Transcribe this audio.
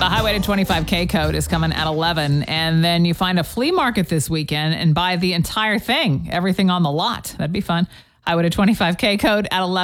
The Highway to 25K code is coming at 11. And then you find a flea market this weekend and buy the entire thing, everything on the lot. That'd be fun. Highway to 25K code at 11.